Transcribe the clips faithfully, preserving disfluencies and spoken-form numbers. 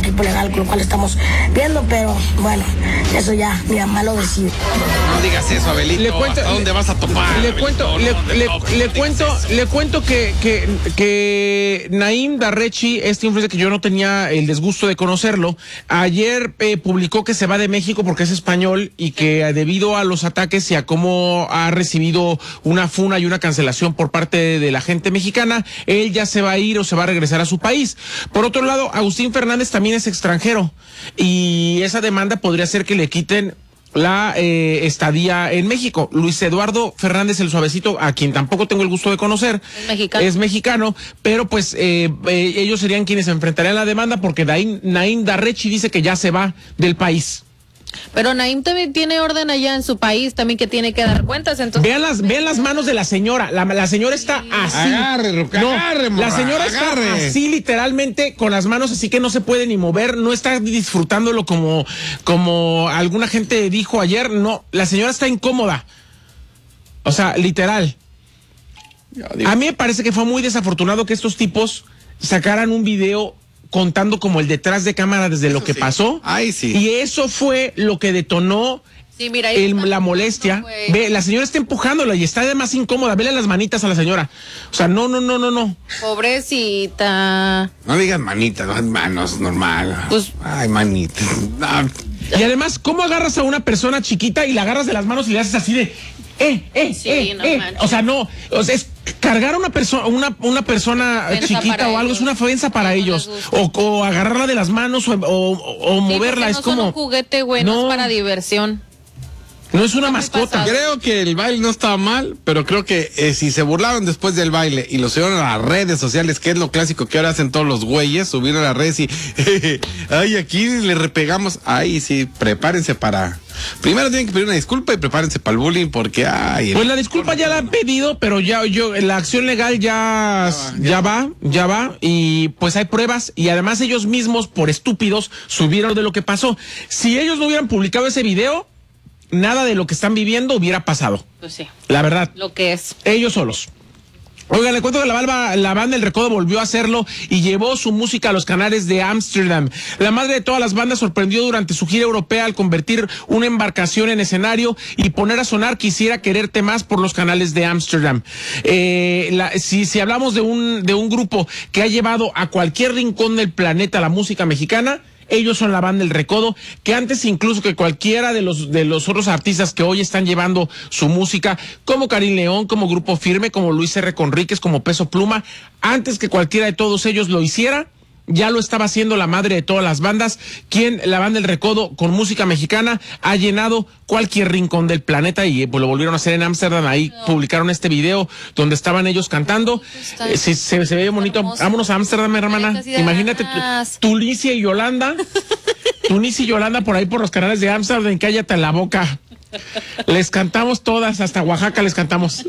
equipo legal con lo cual estamos viendo, pero bueno, eso ya mi mamá lo decide. No digas eso, Abelito. Le cuento, ¿Hasta dónde vas a topar? Le cuento, le, le, le cuento, le cuento que, que, que Naim Darrechi, este influencer que yo no tenía el desgusto de conocerlo, ayer eh, publicó que se va de México porque es español y que debido a los ataques y a cómo ha recibido una funa y una cancelación por parte de, de la gente mexicana, él ya se va a ir o se va a regresar a su país. Por otro lado, Agustín Fernández también es extranjero y esa demanda podría ser que le quiten la eh, estadía en México. Luis Eduardo Fernández el Suavecito, a quien tampoco tengo el gusto de conocer, es mexicano, es mexicano pero pues eh, eh, ellos serían quienes enfrentarían la demanda porque Naim, Naim Darrechi dice que ya se va del país. Pero Naim también tiene orden allá en su país, también que tiene que dar cuentas, entonces... Vean las, vean las manos de la señora, la, la señora está así. Agarre, Ruca, no, agarre, morra, la señora agarre. está así literalmente con las manos así que no se puede ni mover, no está disfrutándolo como, como alguna gente dijo ayer, no, la señora está incómoda. O sea, literal. A mí me parece que fue muy desafortunado que estos tipos sacaran un video contando como el detrás de cámara desde Eso lo que sí. pasó. Ay, sí. Y eso fue lo que detonó Sí, mira, ahí el, está, la molestia. no, güey. Ve, la señora está empujándola y está además incómoda. Vele las manitas a la señora. O sea, no, no, no, no, no. Pobrecita. No digas manitas, no, manos, normal. Pues- Ay, manitas. No. Y además, ¿cómo agarras a una persona chiquita y la agarras de las manos y le haces así de eh, eh, Sí, eh, no eh? manches. O sea, no, o sea, es cargar a una persona, una, una persona Ofensa chiquita para o algo, ellos. es una ofensa para No les ellos. gusta. O, o agarrarla de las manos o, o, o Sí, moverla, porque es no como. son un juguete, güey, no. No. es para diversión. No es una muy mascota. pasado. Creo que el baile no estaba mal, pero creo que eh, si se burlaron después del baile y lo subieron a las redes sociales, que es lo clásico que ahora hacen todos los güeyes, subir a las redes y, ay, aquí le repegamos, ay, sí, prepárense para... Primero tienen que pedir una disculpa y prepárense para el bullying porque, ay... Pues la disculpa ya la han pedido, pero ya yo la acción legal ya, Ya va, ya, ya va, ya va, y pues hay pruebas, y además ellos mismos, por estúpidos, subieron de lo que pasó. Si ellos no hubieran publicado ese video, nada de lo que están viviendo hubiera pasado. Pues sí, La verdad, lo que es. ellos solos. Oigan, le cuento que la, balba, la banda El Recodo volvió a hacerlo y llevó su música a los canales de Ámsterdam. La madre de todas las bandas sorprendió durante su gira europea al convertir una embarcación en escenario y poner a sonar Quisiera Quererte Más por los canales de Ámsterdam. Eh, la, si, si hablamos de un, de un grupo que ha llevado a cualquier rincón del planeta la música mexicana, ellos son la banda El Recodo, que antes incluso que cualquiera de los de los otros artistas que hoy están llevando su música, como Karim León, como Grupo Firme, como Luis R. Conríquez, como Peso Pluma, antes que cualquiera de todos ellos lo hiciera, ya lo estaba haciendo la madre de todas las bandas, quien la banda El Recodo con música mexicana ha llenado cualquier rincón del planeta y pues lo volvieron a hacer en Ámsterdam. Ahí no. publicaron este video donde estaban ellos cantando. Eh, se, se, se ve bonito. Hermoso. Vámonos a Ámsterdam, hermana. Imagínate Tunisia y Yolanda. Tunisia y Yolanda por ahí por los canales de Ámsterdam. Cállate la boca. Les cantamos todas, hasta Oaxaca les cantamos.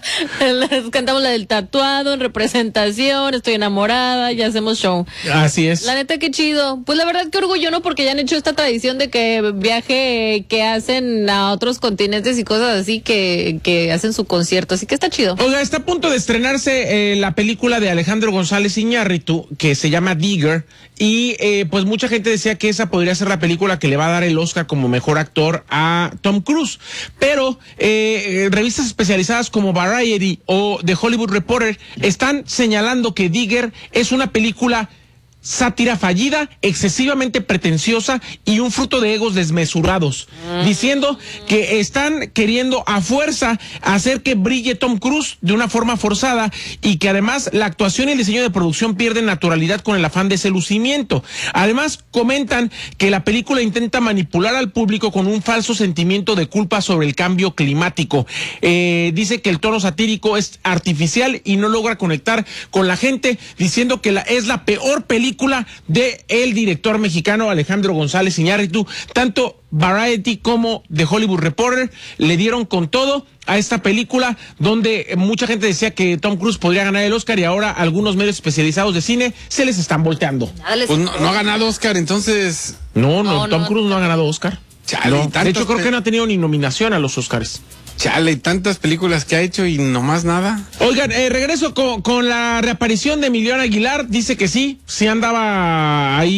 Les cantamos la del tatuado, en representación, estoy enamorada, ya hacemos show. Así es. La neta, qué chido. Pues la verdad que orgullo, ¿no? Porque ya han hecho esta tradición de que viaje, que hacen a otros continentes y cosas así, que, que hacen su concierto, así que está chido. Oiga, está a punto de estrenarse eh, la película de Alejandro González Iñárritu, que se llama Digger, y eh, pues mucha gente decía que esa podría ser la película que le va a dar el Oscar como mejor actor a Tom Cruise, pero eh, revistas especializadas como Variety o The Hollywood Reporter están señalando que Digger es una película sátira fallida, excesivamente pretenciosa y un fruto de egos desmesurados, mm. diciendo que están queriendo a fuerza hacer que brille Tom Cruise de una forma forzada y que además la actuación y el diseño de producción pierden naturalidad con el afán de ese lucimiento. Además comentan que la película intenta manipular al público con un falso sentimiento de culpa sobre el cambio climático. Eh, dice que el tono satírico es artificial y no logra conectar con la gente, diciendo que la, es la peor película de el director mexicano Alejandro González Iñárritu. Tanto Variety como The Hollywood Reporter le dieron con todo a esta película, donde mucha gente decía que Tom Cruise podría ganar el Oscar y ahora algunos medios especializados de cine se les están volteando. Pues no, no ha ganado Oscar, entonces... No, no, no Tom no, Cruise no ha ganado Oscar. Chale, No. tantos De hecho, creo pe- que no ha tenido ni nominación a los Oscars. Chale, tantas películas que ha hecho y nomás nada. Oigan, eh, regreso con, con la reaparición de Emiliano Aguilar. Dice que sí, sí andaba ahí